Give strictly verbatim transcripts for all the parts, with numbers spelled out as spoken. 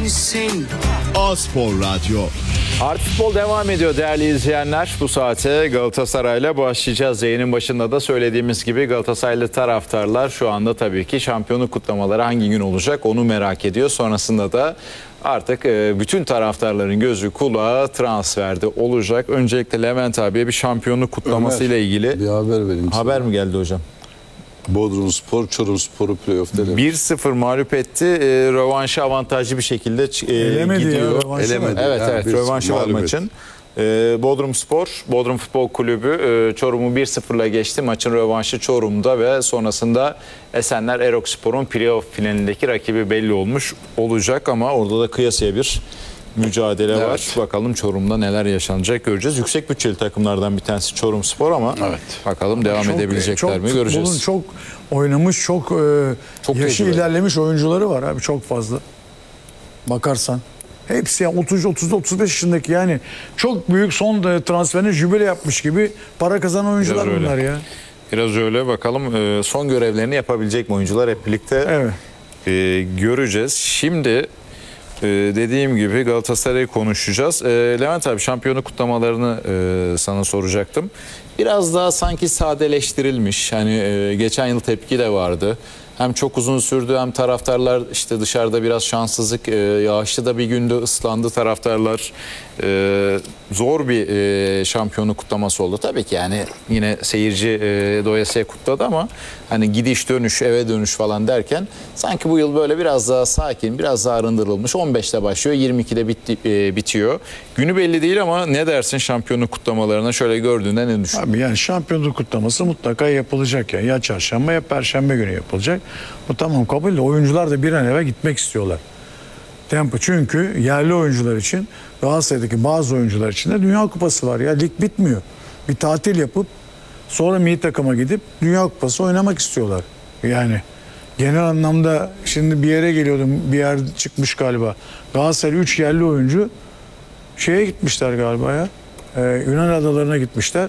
misin? A-Spor Radyo. Artı Futbol devam ediyor değerli izleyenler. Bu saate Galatasaray'la başlayacağız. Yayının başında da söylediğimiz gibi Galatasaraylı taraftarlar şu anda tabii ki şampiyonluk kutlamaları hangi gün olacak onu merak ediyor. Sonrasında da artık bütün taraftarların gözü kulağı transferde olacak. Öncelikle Levent abiye bir şampiyonluk kutlaması ile ilgili bir haber vereyim. Haber sana. mi geldi hocam? Bodrumspor, Çorumspor'u playoff'ta bir sıfır mağlup etti. E, rövanşı avantajlı bir şekilde e, Elemedi gidiyor. ya, rövanşı Elemedi. Evet Yani evet bir rövanşı var mağlup maçın. E, Bodrumspor, Bodrum Futbol Kulübü e, Çorum'u bir sıfırla geçti. Maçın rövanşı Çorum'da ve sonrasında Esenler Erokspor'un playoff finalindeki rakibi belli olmuş olacak ama orada da kıyasıya bir mücadele Evet. var. Bakalım Çorum'da neler yaşanacak göreceğiz. Yüksek bütçeli takımlardan bir tanesi Çorumspor ama Evet. bakalım devam Çok- edebilecekler çok mi futbolun göreceğiz. Çok oynamış, çok, e, Çok yaşı tecrübeli. ilerlemiş oyuncuları var abi, çok fazla. Bakarsan. Hepsi yani otuz otuz otuz beş yaşındaki, yani çok büyük son e, transferine jübile yapmış gibi para kazanan oyuncular Biraz öyle. bunlar ya. Biraz öyle bakalım e, son görevlerini yapabilecek mi oyuncular hep birlikte Evet. e, göreceğiz. Şimdi e, dediğim gibi Galatasaray'ı konuşacağız. E, Levent abi şampiyonluk kutlamalarını e, sana soracaktım. Biraz daha sanki sadeleştirilmiş. Hani e, geçen yıl tepki de vardı. Hem çok uzun sürdü hem taraftarlar işte dışarıda biraz şanssızlık, e, yağışlı da bir günde ıslandı taraftarlar. E, zor bir e, şampiyonluk kutlaması oldu. Tabii ki yani yine seyirci e, doyasıya kutladı ama hani gidiş dönüş eve dönüş falan derken sanki bu yıl böyle biraz daha sakin, biraz daha arındırılmış. on beşte başlıyor, yirmi ikide bitti, e, bitiyor. Günü belli değil ama ne dersin şampiyonluk kutlamalarına şöyle gördüğünde ne düşünüyorsun? Abi yani şampiyonluk kutlaması mutlaka yapılacak ya. Ya çarşamba ya perşembe günü yapılacak. Bu tamam, kabul de oyuncular da bir an eve gitmek istiyorlar. Tempo, çünkü yerli oyuncular için, Galatasaray'daki bazı oyuncular için de Dünya Kupası var ya. Lig bitmiyor. Bir tatil yapıp sonra milli takıma gidip Dünya Kupası oynamak istiyorlar. Yani genel anlamda şimdi bir yere geliyordum, bir yer çıkmış galiba. Galatasaray üç yerli oyuncu şeye gitmişler galiba ya. Ee, Yunan adalarına gitmişler.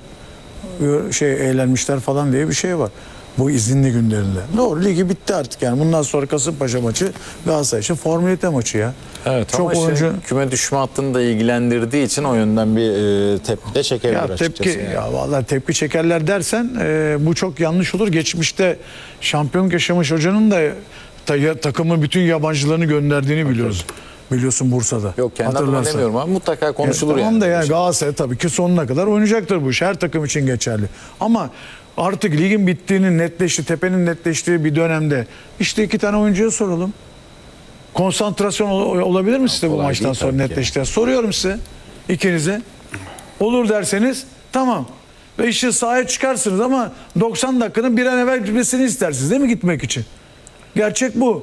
Şey eğlenmişler falan diye bir şey var. Bu izinli günlerinde. Doğru, ligi bitti artık yani. Bundan sonra Kasımpaşa maçı Galatasaray için formülite maçı ya. Evet, çok ama işte oyuncu küme düşme hattını da ilgilendirdiği için o yönden bir e, tepki de çekebilir ya açıkçası. tepki yani. ya vallahi tepki çekerler dersen e, bu çok yanlış olur. Geçmişte şampiyonluk yaşamış hocanın da ta, takımın bütün yabancılarını gönderdiğini biliyoruz. Biliyorsun Bursa'da. Yok kendi adıma Hatırlarsan. demiyorum ama mutlaka konuşulur Ya, tamam yani. da yani Galatasaray tabii ki sonuna kadar oynayacaktır bu iş. Her takım için geçerli. Ama artık ligin bittiğinin netleştiği, tepenin netleştiği bir dönemde işte iki tane oyuncuya soralım. Konsantrasyon ol- olabilir mi size bu kolay maçtan değil sonra tabii ki. netleştiğinde? Soruyorum size, ikinize. Olur derseniz tamam. Ve işte sahaya çıkarsınız ama doksan dakikanın bir an evvel bitmesini istersiniz değil mi gitmek için? Gerçek bu.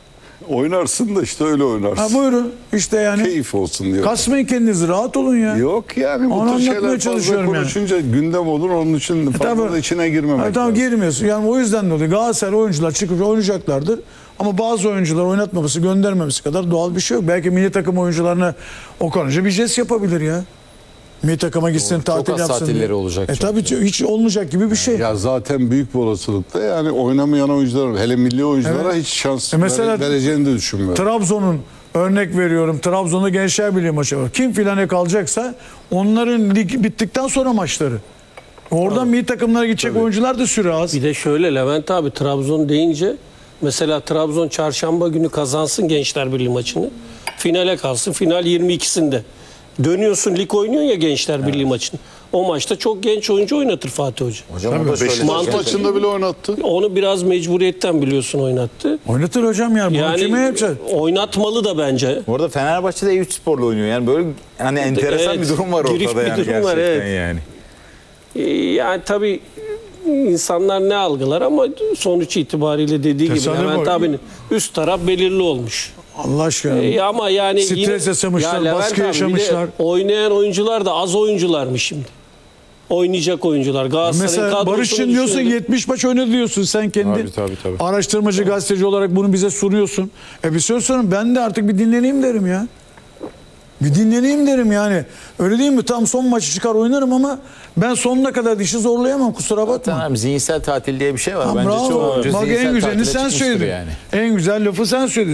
Oynarsın da işte öyle oynarsın. Ha buyurun işte yani. Keyif olsun diyor. Kasmayın kendinizi, rahat olun ya. Yok yani bu Onu tür anlatmaya şeyler fazla çalışıyorum yani. konuşunca gündem olur, onun için fazla tabii. da içine girmemek Ha, tamam lazım. girmiyorsun. Yani o yüzden dolayı Galatasaray oyuncular çıkıp oynayacaklardır. Ama bazı oyuncular oynatmaması, göndermemesi kadar doğal bir şey yok. Belki milli takım oyuncularına Okan Hoca bir jest yapabilir ya. Milli takıma gitsin, Doğru. tatil Çok az yapsın. tatilleri diye. olacak E çünkü. tabii hiç olmayacak gibi bir şey. Ya zaten büyük bir olasılıkta yani oynamayan oyuncular, hele milli oyunculara Evet. hiç şans E mesela vere- vereceğini de düşünmüyorum. Trabzon'un örnek veriyorum. Trabzon'da Gençler Birliği maçı var. Kim filane kalacaksa onların lig bittikten sonra maçları. Oradan milli takımlara gidecek oyuncular da süre az. Bir de şöyle Levent abi, Trabzon deyince mesela Trabzon çarşamba günü kazansın Gençler Birliği maçını. Finale kalsın. Final yirmi ikisinde. Dönüyorsun, lig oynuyor ya Gençler Birliği maçını. O maçta çok genç oyuncu oynatır Fatih Hoca. Hocam o da şöyle Beşiktaş Mantıklı. maçında bile oynattı. Onu biraz mecburiyetten biliyorsun oynattı. Oynatır hocam yani. Bunu kime Yani yapacak? oynatmalı da bence. Bu arada Fenerbahçe'de Eyüp Spor'la oynuyor. Yani böyle hani enteresan Evet, bir durum var girif ortada bir yani durum gerçekten var, evet. yani. Ee, Yani tabii insanlar ne algılar ama sonuç itibariyle dediği gibi Tesadüf Levent o. abinin üst taraf belirli olmuş. Allah aşkına. Ee, ama yani Stres yine, yaşamışlar, Ya Levent baskı abi, bir de yaşamışlar. oynayan oyuncular da az oyuncularmış şimdi. Oynayacak oyuncular. Galatasaray'ın Mesela kadrosunu Barış'ın diyorsun düşünelim. yetmiş maç oynadı diyorsun sen kendin. Tabii, tabii, tabii. Araştırmacı, gazeteci olarak bunu bize sunuyorsun. E bir söz sorun, ben de artık bir dinleneyim derim ya. Bir dinleneyim derim yani. Öyle değil mi? Tam son maçı çıkar oynarım ama ben sonuna kadar dişi zorlayamam, kusura bakma. Tamam, zihinsel tatil diye bir şey var. Ha, Bence bravo. çoğu oyuncu Bak en zihinsel güzelini tatile sen çıkmıştır söyledin. yani. En güzel lafı sen söyledin.